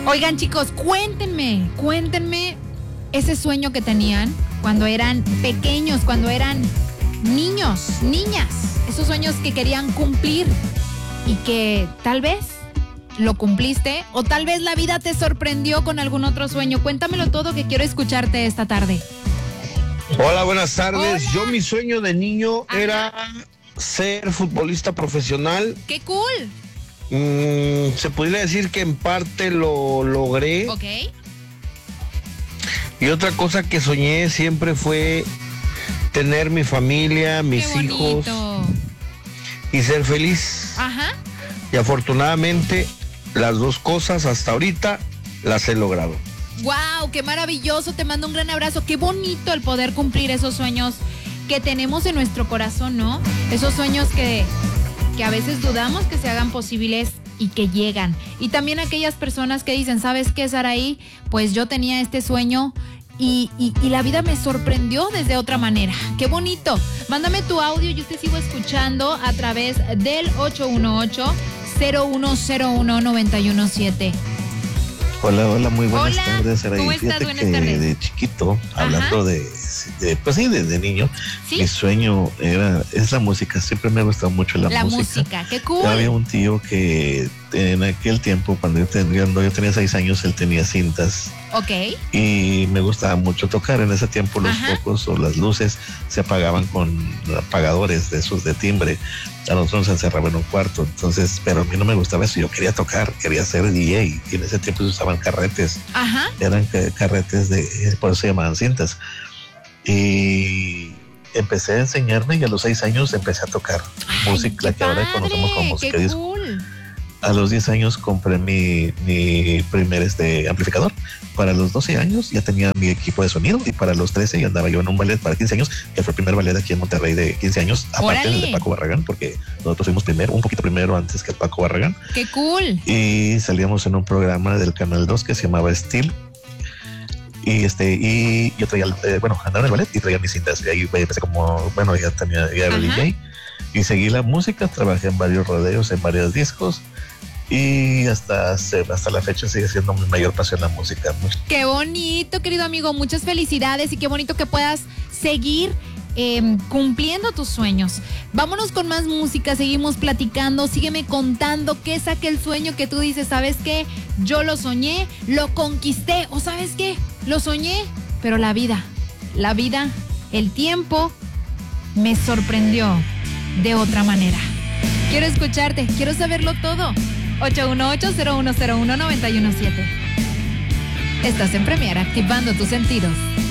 Oigan, chicos, cuéntenme ese sueño que tenían cuando eran pequeños, cuando eran niños, niñas. Esos sueños que querían cumplir y que tal vez lo cumpliste o tal vez la vida te sorprendió con algún otro sueño. Cuéntamelo todo, que quiero escucharte esta tarde. Hola, buenas tardes. Hola. Yo, mi sueño de niño era ser futbolista profesional. ¡Qué cool! Se podría decir que en parte lo logré. Ok. Y otra cosa que soñé siempre fue tener mi familia, mis ¡Qué hijos bonito! y ser feliz. Ajá. Y afortunadamente las dos cosas hasta ahorita las he logrado. ¡Wow! ¡Qué maravilloso! Te mando un gran abrazo. ¡Qué bonito el poder cumplir esos sueños que tenemos en nuestro corazón, ¿no? Esos sueños que a veces dudamos que se hagan posibles y que llegan. Y también aquellas personas que dicen, ¿sabes qué, Saraí? Pues yo tenía este sueño y la vida me sorprendió desde otra manera. ¡Qué bonito! Mándame tu audio, yo te sigo escuchando a través del 818-0101-917. Hola, muy buenas Hola, tardes, Saraí. ¿cómo estás? Fíjate Buenas que tardes. de chiquito, hablando de niño, ¿Sí? mi sueño es la música. Siempre me ha gustado mucho la música. ¡Qué cool! Había un tío que en aquel tiempo, cuando yo tenía 6 años, él tenía cintas. Ok. Y me gustaba mucho tocar. En ese tiempo los Ajá. focos o las luces se apagaban con apagadores de esos de timbre. A nosotros nos encerraban en un cuarto. Entonces, pero a mí no me gustaba eso. Yo quería tocar, quería ser DJ. Y en ese tiempo se usaban carretes. Ajá. Eran carretes por eso se llamaban cintas. Y empecé a enseñarme y a los 6 años empecé a tocar música, la que ahora conocemos como música ¡Qué disco. cool! A los 10 años compré mi primer amplificador. Para los 12 años ya tenía mi equipo de sonido y para los 13 ya andaba yo en un ballet para 15 años, que fue el primer ballet aquí en Monterrey de 15 años, aparte ¡Órale! de Paco Barragán, porque nosotros fuimos un poquito primero antes que Paco Barragán. ¡Qué cool! Y salíamos en un programa del Canal 2 que se llamaba Steel. Y yo traía, andaba en el ballet y traía mis cintas. Y ahí empecé ya era Ajá. DJ. Y seguí la música, trabajé en varios rodeos, en varios discos. Y hasta la fecha sigue siendo mi mayor pasión la música. ¡Qué bonito, querido amigo! Muchas felicidades y qué bonito que puedas seguir cumpliendo tus sueños. Vámonos con más música, seguimos platicando, sígueme contando qué es aquel sueño que tú dices, ¿sabes qué? Yo lo soñé, lo conquisté, o ¿sabes qué? Lo soñé, pero la vida, el tiempo me sorprendió de otra manera. Quiero escucharte, quiero saberlo todo. 818-0101-917. Estás en Premier, activando tus sentidos.